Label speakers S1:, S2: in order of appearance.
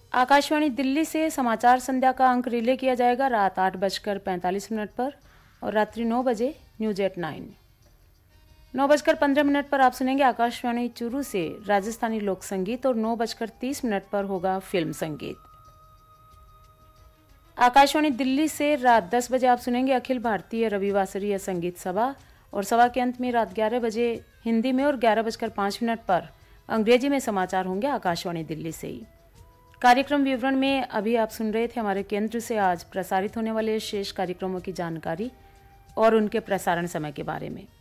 S1: आकाशवाणी दिल्ली से समाचार संध्या का अंक रिले किया जाएगा रात 8:45 पर और रात्रि 9 बजे न्यूज एट 9। 9:15 पर आप सुनेंगे आकाशवाणी चूरू से राजस्थानी लोक संगीत और 9:30 पर होगा फिल्म संगीत। आकाशवाणी दिल्ली से रात 10 बजे आप सुनेंगे अखिल भारतीय रविवासरीय संगीत सभा और सभा के अंत में रात 11 बजे हिंदी में और 11:05 पर अंग्रेजी में समाचार होंगे आकाशवाणी दिल्ली से ही। कार्यक्रम विवरण में अभी आप सुन रहे थे हमारे केंद्र से आज प्रसारित होने वाले शेष कार्यक्रमों की जानकारी और उनके प्रसारण समय के बारे में।